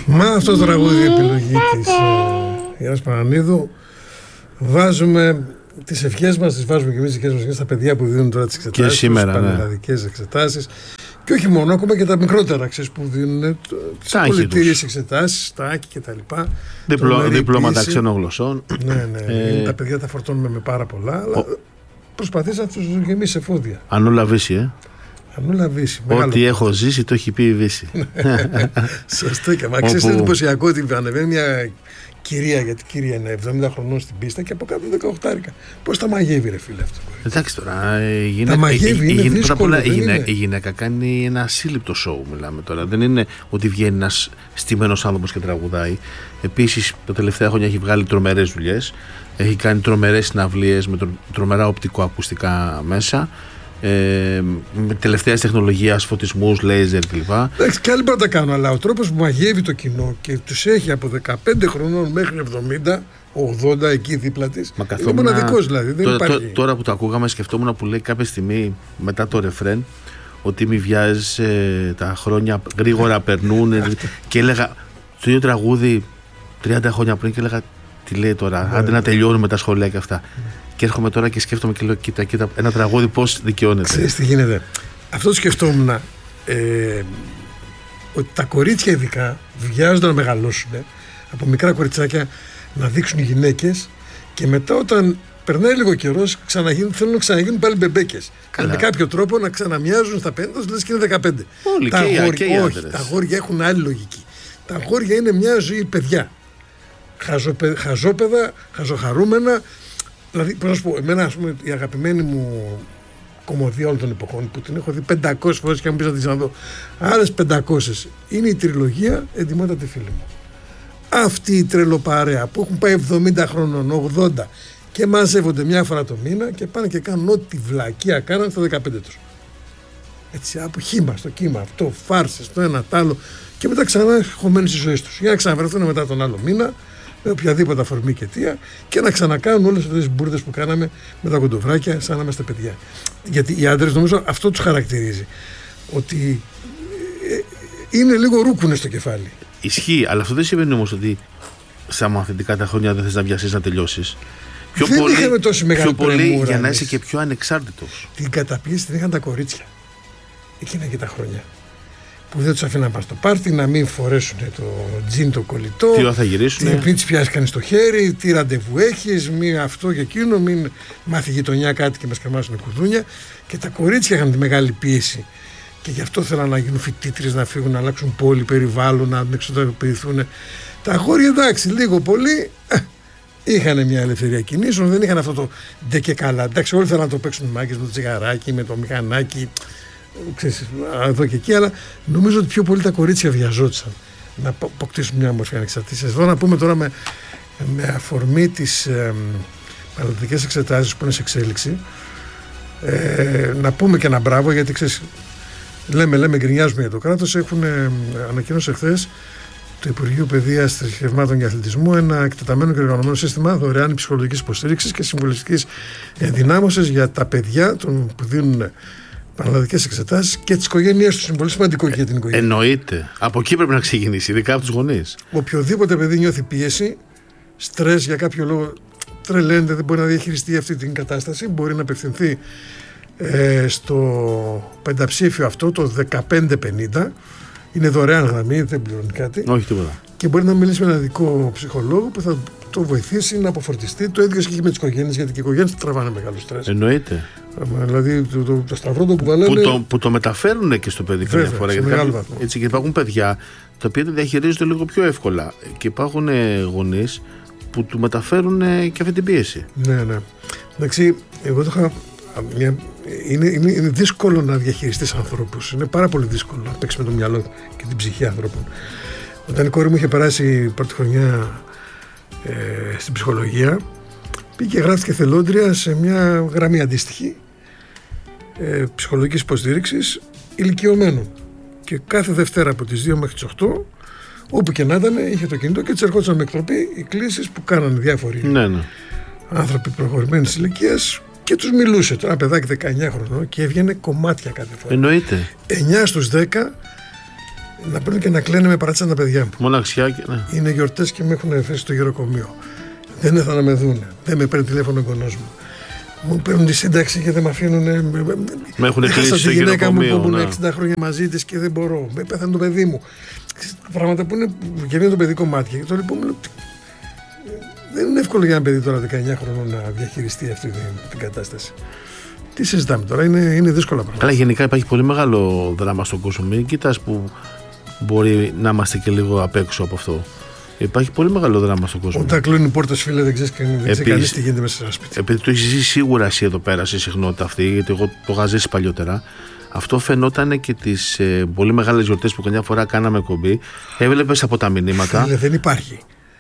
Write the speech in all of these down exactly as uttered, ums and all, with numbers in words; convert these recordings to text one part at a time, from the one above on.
Μα αυτό το τραγούδι επιλογή της Γιάννης Πανανίδου. Βάζουμε τις ευχές μας, τις βάζουμε και εμείς δικές μας στα παιδιά που δίνουν τώρα τις εξετάσεις. Και σήμερα, τις πανελλαδικές εξετάσεις. Και όχι μόνο, ακόμα και τα μικρότερα, ξέρεις, που δίνουν τις πολιτήριες εξετάσεις, τα άκη κτλ. Διπλώ, διπλώματα ξένων γλωσσών. Ναι, ναι. Ε... Τα παιδιά τα φορτώνουμε με πάρα πολλά, αλλά ο... προσπαθείς να τους γεμίσεις εφόδια. Ανούλα Βύση, ε. Ανούλα Βύση. Ό,τι έχω ζήσει το έχει πει η Βύση. Σωστό και μα ξέρεις, είναι εντυπωσιακό ότι ανεβαίνει μια κυρία, γιατί κυρία είναι εβδομήντα χρονών στην πίστα και από κάτω δεκαοκτώ. Πώς τα μαγεύει, ρε φίλε, αυτό? Εντάξει τώρα, η γυναίκα, τα μαγεύει, είναι δύσκολο. Η γυναίκα, η γυναίκα κάνει ένα ασύλληπτο σοου, μιλάμε τώρα. Δεν είναι ότι βγαίνει ένας στημένος άνθρωπος και τραγουδάει. Επίσης, τα τελευταία χρόνια έχει βγάλει τρομερές δουλειές. Έχει κάνει τρομερές συναυλίες με τρομερά οπτικοακουστικά μέσα. Ε, με τελευταίας τεχνολογίας, φωτισμούς, λέιζερ κλπ. Εντάξει, και άλλοι πάντα κάνουν, αλλά ο τρόπος που μαγεύει το κοινό και τους έχει από δεκαπέντε χρονών μέχρι εβδομήντα, ογδόντα εκεί δίπλα της, είναι μοναδικός δηλαδή. Δεν τώρα, υπάρχει. Τώρα που το ακούγαμε, σκεφτόμουν που λέει κάποια στιγμή μετά το ρεφρέν ότι μη βιάζεις, ε, τα χρόνια γρήγορα περνούν. Και έλεγα το ίδιο τραγούδι τριάντα χρόνια πριν και έλεγα τι λέει τώρα, άντε να τελειώνουμε τα σχολεία και αυτά. Και έρχομαι τώρα και σκέφτομαι και λέω: Κοίτα, κοίτα, ένα τραγούδι πώς δικαιώνεται. Ξέρεις τι γίνεται. Αυτό το σκεφτόμουν. Ε, ότι τα κορίτσια ειδικά βιάζονται να μεγαλώσουν από μικρά κοριτσάκια να δείξουν οι γυναίκες και μετά όταν περνάει λίγο καιρός θέλουν να ξαναγίνουν πάλι μπεμπέκες. Και με κάποιο τρόπο να ξαναμοιάζουν στα πέντε, λες και είναι δεκαπέντε. Όλοι τα και, αγόρια, και οι όχι, τα αγόρια έχουν άλλη λογική. Τα αγόρια είναι μια ζωή παιδιά. Χαζοπαι, χαζόπαιδα, χαζοχαρούμενα. Δηλαδή, πώς να σου πω, εμένα, ας πούμε, η αγαπημένη μου κομμωδία όλων των εποχών που την έχω δει πεντακόσιες φορές και αν πεις να την ξαναδώ άλλες πεντακόσιες είναι η τριλογία Εντιμότατη φίλη μου. Αυτή η τρελοπαρέα που έχουν πάει εβδομήντα χρόνων, ογδόντα και μαζεύονται μια φορά το μήνα και πάνε και κάνουν ό,τι βλακεία κάναν στα δεκαπέντε τους. Έτσι, από χύμα στο κύμα, αυτό, φάρσες, το ένα, το άλλο και μετά ξανά χωμένοι στις ζωές τους. Για να ξαναβρεθούν μετά τον άλλο μήνα με οποιαδήποτε αφορμή και αιτία και να ξανακάνουν όλες αυτές τις μπουρδες που κάναμε με τα κοντοβράκια σαν να είμαστε παιδιά. Γιατί οι άντρες νομίζω αυτό τους χαρακτηρίζει. Ότι είναι λίγο ρούκουνες στο κεφάλι. Ισχύει, αλλά αυτό δεν σημαίνει όμως ότι στα μαθητικά τα χρόνια δεν θες να βιαστείς να τελειώσεις. Πιο δεν πολύ, είχαμε τόση μεγάλη πιο πολύ πρεμούρα, για να εμείς. είσαι και πιο ανεξάρτητος. Την καταπίεση την είχαν τα κορίτσια. Εκείνα και τα χρόνια. Που δεν τους αφήναν να πάνε στο πάρτι, να μην φορέσουν το τζιν το κολλητό. Τι ώρα θα γυρίσουν. Πριν τις πιάσει κανείς στο χέρι, τι ραντεβού έχεις, μην αυτό και εκείνο, μην μάθει η γειτονιά κάτι και μας κρεμάσουν κουδούνια. Και τα κορίτσια είχαν τη μεγάλη πίεση. Και γι' αυτό θέλαν να γίνουν φοιτήτρες, να φύγουν, να αλλάξουν πόλη, περιβάλλον, να εξωτερικοποιηθούν. Τα αγόρια εντάξει, λίγο πολύ είχαν μια ελευθερία κινήσεων, δεν είχαν αυτό το ντε και καλά. Εντάξει, όλοι θέλαν να το παίξουν μάγκες με το τσιγαράκι, με το μηχανάκι. Ξέρεις, εδώ και εκεί, αλλά νομίζω ότι πιο πολύ τα κορίτσια βιαζόντουσαν να αποκτήσουν μια μορφή ανεξαρτησίας. Εδώ να πούμε τώρα με, με αφορμή τις ε, πανελλαδικές εξετάσεις που είναι σε εξέλιξη, ε, να πούμε και ένα μπράβο, γιατί ξέρεις, λέμε, λέμε, γκρινιάζουμε για το κράτος. Έχουν ε, ανακοίνωσε εχθές το Υπουργείο Παιδείας, Θρησκευμάτων και Αθλητισμού ένα εκτεταμένο και οργανωμένο σύστημα δωρεάν ψυχολογικής υποστήριξης και συμβουλευτικής ενδυνάμωσης για τα παιδιά των, που δίνουν πανελλαδικές εξετάσεις και τις οικογένειές τους. Είναι πολύ σημαντικό και για την οικογένεια. Εννοείται. Από εκεί πρέπει να ξεκινήσει, ειδικά από τους γονείς. Οποιοδήποτε παιδί νιώθει πίεση, στρες για κάποιο λόγο, τρελαίνεται, δεν μπορεί να διαχειριστεί αυτή την κατάσταση, μπορεί να απευθυνθεί ε, στο πενταψήφιο αυτό, το δεκαπέντε πενήντα. Είναι δωρεάν γραμμή, δεν πληρώνει κάτι. Όχι τίποτα. Και μπορεί να μιλήσει με έναν ειδικό ψυχολόγο που θα το βοηθήσει να αποφορτιστεί. Το ίδιο ισχύει με τις οικογένειες, γιατί και οι οικογένειες τραβάνε μεγάλο στρες. Εννοείται. Δηλαδή το, το, το σταυρό που βάλανε. Που το, που το μεταφέρουν και στο παιδί καμιά φορά. Σε μεγάλο βαθμό. Έτσι, και υπάρχουν παιδιά τα οποία τα διαχειρίζονται λίγο πιο εύκολα. Και υπάρχουν γονείς που του μεταφέρουν και αυτή την πίεση. Ναι, ναι. Εντάξει, εγώ το είχα. Μια, είναι, είναι, είναι δύσκολο να διαχειριστείς ανθρώπους. Είναι πάρα πολύ δύσκολο να παίξεις με το μυαλό και την ψυχή ανθρώπων. Όταν η κόρη μου είχε περάσει πρώτη χρονιά ε, στην ψυχολογία, πήγε και γράφτηκε θελόντρια σε μια γραμμή αντίστοιχη ε, ψυχολογικής υποστήριξης ηλικιωμένων. Και κάθε Δευτέρα από τις δύο μέχρι τις οκτώ, όπου και να ήταν, είχε το κινητό και της ερχόντουσαν με εκτροπή οι κλήσεις που κάνανε διάφοροι ναι, ναι. άνθρωποι προχωρημένης ηλικίας. Και τους μιλούσε τώρα, ένα παιδάκι δεκαεννιά χρονών, και έβγαινε κομμάτια κάθε φορά. Εννοείται. εννιά στους δέκα να παίρνουν και να κλαίνε με παράτησαν τα παιδιά μου. Μοναξιά και. Ναι. Είναι γιορτές και με έχουν θέσει στο γεροκομείο. Δεν ήρθαν να με δουν. Δεν με παίρνει τηλέφωνο ο εγγονός μου. Μου παίρνουν τη σύνταξη και δεν με αφήνουν. Με έχουν κλείσει στο τη γυναίκα μου που γεροκομείο. ήμουν Ναι. εξήντα χρόνια μαζί της και δεν μπορώ. Με πέθανε το παιδί μου. Πράγματα που είναι γεμίζει το παιδί κομμάτια. Και το λοιπόν μου λέω, δεν είναι εύκολο για ένα παιδί τώρα δεκαεννιά χρονών να διαχειριστεί αυτή την, την κατάσταση. Τι συζητάμε τώρα, είναι, είναι δύσκολα πράγματα. Καλά, γενικά υπάρχει πολύ μεγάλο δράμα στον κόσμο. Μην κοιτάς που μπορεί να είμαστε και λίγο απ' έξω από αυτό. Υπάρχει πολύ μεγάλο δράμα στον κόσμο. Όταν κλείνουν οι πόρτες, φίλε, δεν ξέρει κανεί τι γίνεται μέσα σε ένα σπίτι. Επειδή το έχει ζήσει σίγουρα εσύ εδώ πέρα σε συχνότητα αυτή, γιατί εγώ το είχα ζήσει παλιότερα, αυτό φαινόταν και τις ε, πολύ μεγάλες γιορτές που καμιά φορά κάναμε κομπή. Έβλεπες από τα μηνύματα. Φίλε, δεν υπάρχει.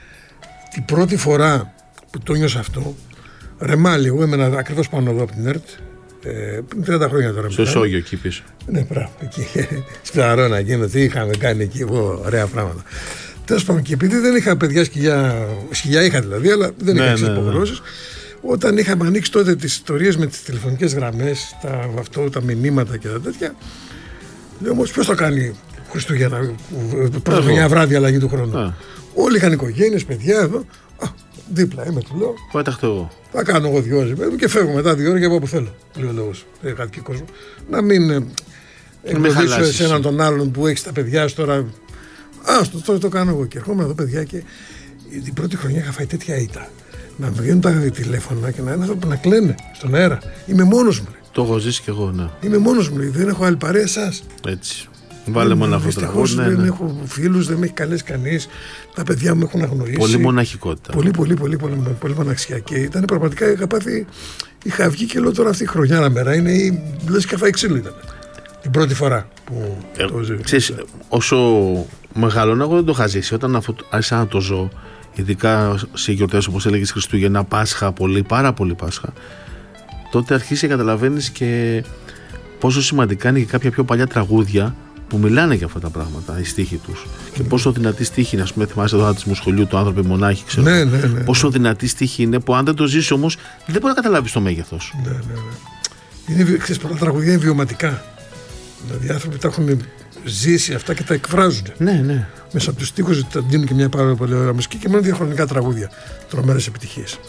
Την πρώτη φορά που το νιώσα αυτό, ρεμάλι, εγώ έμενα ακριβώς πάνω εδώ από την ΕΡΤ. Ε, πριν τριάντα χρόνια τώρα. Στο Ισόγειο εκεί πίσω. Ναι, πράγμα. Εκεί. Σπλαρώνα, εκείνο τι είχαμε κάνει εκεί, εγώ, ωραία πράγματα. Τέλος πάντων, και επειδή δεν είχα παιδιά σκυλιά, σκυλιά είχα δηλαδή, αλλά δεν είχα ναι, υποχρεώσεις. Ναι, ναι. Όταν είχαμε ανοίξει τότε τις ιστορίες με τις τηλεφωνικές γραμμές, τα, αυτό, τα μηνύματα και τα τέτοια, λέω όμως ποιος θα κάνει Χριστούγεννα, πρωτοχρονιά βράδυ αλλαγή του χρόνου. Α. Όλοι είχαν οικογένειες, παιδιά εδώ. Α, δίπλα είμαι, του λέω. Πάταχτω εγώ. Θα κάνω εγώ δύο ώρες και φεύγω μετά δύο ώρες και από όπου θέλω. Λέω λόγος. Δεν είχα και κόσμο. Να μην εμποδίσω εσέναν τον άλλον που έχει τα παιδιά σου τώρα. Α, το, το, το κάνω εγώ. Και ερχόμαι εδώ, παιδιά, και την πρώτη χρονιά είχα φάει τέτοια ήττα. Να βγαίνουν τα τηλέφωνα και να είναι άνθρωποι να κλαίνε στον αέρα. Είμαι μόνος μου. Το έχω ζήσει κι εγώ, ναι. Είμαι μόνος μου. Δεν έχω άλλη παρέα εσάς. Έτσι. Βάλε μόνο αυτό το τραγούδι. Ναι, δεν ναι. έχω φίλους, δεν με έχει καλέσει κανείς. Τα παιδιά μου έχουν αγνοήσει. Πολύ μοναχικότητα. Πολύ, πολύ, πολύ, πολύ, πολύ, πολύ μοναξιά. Και ήταν πραγματικά, είχα πάθει. Είχα βγει και λέω τώρα αυτή η χρονιά ένα μέρα είναι η. Λες και φάει ξύλο ήταν. Την πρώτη φορά που ε, το ζει. Ξέρεις, όσο μεγαλώνω, εγώ δεν το είχα ζήσει. Όταν άρχισα να το ζω, ειδικά σε γιορτές όπως έλεγες Χριστούγεννα, Πάσχα, πολύ, πάρα πολύ Πάσχα, τότε αρχίσει και καταλαβαίνεις και πόσο σημαντικά είναι και κάποια πιο παλιά τραγούδια που μιλάνε για αυτά τα πράγματα, οι στίχοι τους. Mm. Και πόσο δυνατή στίχη είναι, ας πούμε, θυμάσαι εδώ τη Μοσχολιού, το άνθρωποι μονάχοι, ξέρω. Ναι, ναι, ναι, πόσο δυνατή στίχη είναι, που αν δεν το ζήσεις όμως, δεν μπορεί να καταλάβεις το μέγεθος. Ναι, ναι, ναι. Είναι, ξέρεις, πολλά τραγουδιά είναι βιωματικά. Δηλαδή οι άνθρωποι τα έχουν ζήσει αυτά και τα εκφράζουν. Ναι, ναι. Μέσα από τους στίχους τα δίνουν και μια πάρα πολύ ωραία μουσική και μόνο διαχρονικά τραγούδια. Τρομερές επιτυχίες.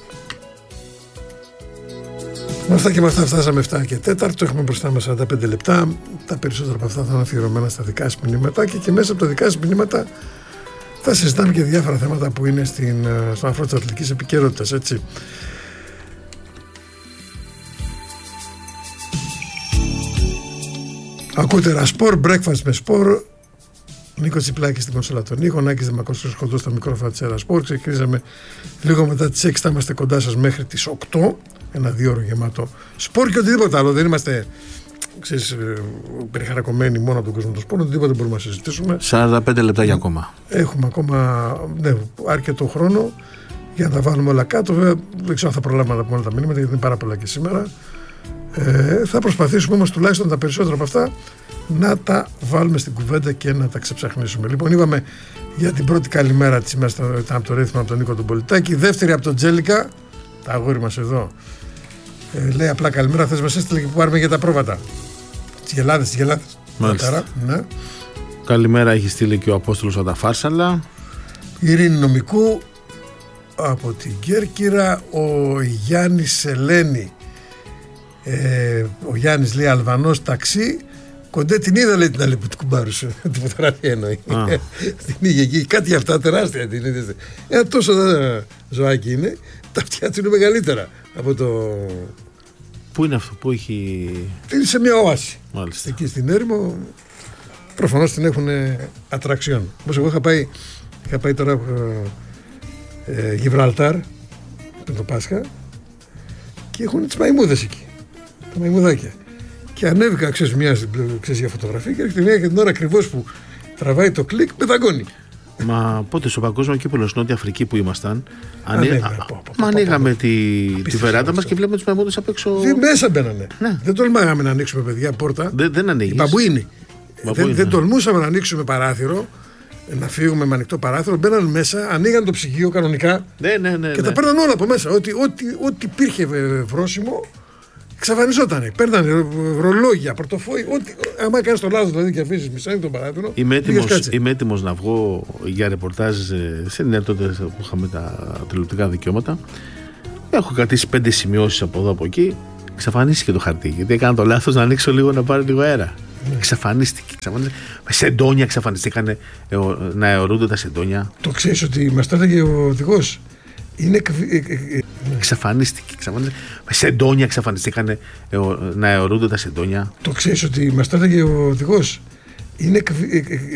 Με αυτά και με αυτά φτάσαμε εφτά και τέταρτο. Έχουμε μπροστά μας σαράντα πέντε λεπτά. Τα περισσότερα από αυτά θα είναι αφιερωμένα στα δικά σας μηνύματα και, και μέσα από τα δικά σας μηνύματα θα συζητάμε και διάφορα θέματα που είναι στην, στον αφρό της αθλητικής επικαιρότητας, έτσι. Ακούτε Ρασπορ, breakfast με σπορ. Νίκο Τσιπλάκη στην κονσόλα των ήχων, Νάκης Δημακός Κοντός στα μικρόφωνα της Ρασπορ. Ξεκινήσαμε λίγο μετά τις έξι, θα είμαστε κοντά σας μέχρι τις οκτώ. Ένα δύο ώρο γεμάτο σπορ και οτιδήποτε άλλο. Δεν είμαστε, ξέρεις, περιχαρακωμένοι μόνο από τον κόσμο του σπορ. Οτιδήποτε μπορούμε να συζητήσουμε. σαράντα πέντε λεπτά για ακόμα. Έχουμε ακόμα, ναι, αρκετό χρόνο για να τα βάλουμε όλα κάτω. Βέβαια, δεν ξέρω αν θα προλάβουμε να τα πούμε όλα τα μηνύματα γιατί είναι πάρα πολλά και σήμερα. Ε, θα προσπαθήσουμε όμως τουλάχιστον τα περισσότερα από αυτά να τα βάλουμε στην κουβέντα και να τα ξεψαχνίσουμε. Λοιπόν, είπαμε για την πρώτη καλημέρα της ημέρας ήταν από το ρύθμο από τον Νίκο τον Πολιτάκη. Δεύτερη από τον Τζέλικα, τα αγόρι μας εδώ. Ε, λέει απλά καλημέρα, θες μας έστειλε και που πάρουμε για τα πρόβατα. Τις γελάδες, τις γελάδες. Μάλιστα. Ναι. Καλημέρα έχει στείλει και ο Απόστολος από τα Φάρσαλα. Ειρήνη Νομικού από την Κέρκυρα. Ο Γιάννης Ελένη. Ε, ο Γιάννης λέει Αλβανός ταξί. Κοντέ την είδα, λέει, την άλλη που την κουμπάρουσε. Την φωτογραφία εννοεί. Την είχε εκεί. Κάτι αυτά τεράστια την είδε. Ένα τόσο ζωάκι είναι. Τα αυτιά του είναι μεγαλύτερα από το. Πού είναι αυτό, πού έχει. Είναι σε μια οάση. Μάλιστα. Εκεί στην έρημο. Προφανώς την έχουν ατραξιόν. Όπως εγώ είχα πάει, είχα πάει τώρα ε, Γιβραλτάρ πριν το Πάσχα και έχουν τις μαϊμούδες εκεί. Τα μαϊμουδάκια. Και ανέβηκα, ξέρεις, μια ξέρεις, για φωτογραφία και έρχεται μια και την ώρα ακριβώς που τραβάει το κλικ, πεταγώνει. Μα πότε στο παγκόσμιο κύπελλο στην Νότια Αφρική που ήμασταν, ανοίγαμε τη, τη βεράντα μας και βλέπουμε τους μαϊμούδες απ' έξω. Δι, μέσα μπαίνανε. Ναι. Δεν τολμάγαμε να ανοίξουμε, παιδιά, πόρτα. Δεν, δεν ανοίγεις. Μπαμπουίνι. Μπαμπουίνι. Δεν, δεν τολμούσαμε να ανοίξουμε παράθυρο, να φύγουμε με ανοιχτό παράθυρο. Μπαίναν μέσα, ανοίγαν το ψυγείο κανονικά ναι, ναι, ναι, και ναι. τα παίρναν όλα από μέσα. Ό,τι, ό,τι, ό,τι υπήρχε βρόσιμο Εξαφανιζότανε. Παίρνανε ρολόγια, πορτοφόλι. Ό,τι. Άμα κάνει το λάθος δηλαδή και αφήσει μισά τον παράθυρο. Είμαι έτοιμος να βγω για ρεπορτάζ σε νέα τότε που είχαμε τα τηλεοπτικά δικαιώματα. Έχω κρατήσει πέντε σημειώσεις από εδώ από εκεί. Εξαφανίστηκε το χαρτί. Γιατί έκανα το λάθος να ανοίξω λίγο να πάρει λίγο αέρα. Ναι. Εξαφανίστηκε. εξαφανίστηκε. Σεντόνια εξαφανιστήκανε. Να αιωρούνται τα σεντόνια. Το ξέρεις ότι μας το έλεγε ο οδηγός. Είναι. Εξαφανίστηκε. εξαφανίστηκε. Σεντόνια εξαφανιστήκανε. Να αιωρούνται τα σεντόνια. Το ξέρεις ότι μας το έλεγε ο οδηγός. Είναι.